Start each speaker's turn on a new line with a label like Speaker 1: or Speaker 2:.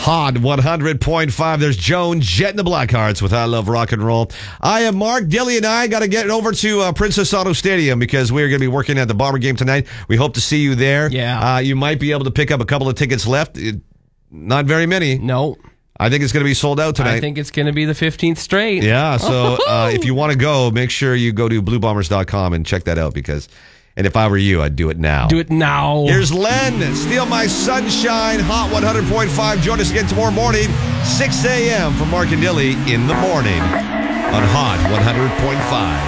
Speaker 1: Hot 100.5. There's Joan Jett and the Blackhearts with I Love Rock and Roll. I am Mark. Dilly and I got to get over to Princess Auto Stadium because we're going to be working at the Bomber game tonight. We hope to see you there.
Speaker 2: Yeah.
Speaker 1: You might be able to pick up a couple of tickets left. Not very many.
Speaker 2: No.
Speaker 1: I think it's going to be sold out tonight.
Speaker 2: I think it's going to be the 15th straight.
Speaker 1: Yeah, so if you want to go, make sure you go to bluebombers.com and check that out and if I were you, I'd do it now.
Speaker 2: Do it now.
Speaker 1: Here's Len, Steal My Sunshine, Hot 100.5. Join us again tomorrow morning, 6 a.m. for Mark and Dilly in the morning on Hot 100.5.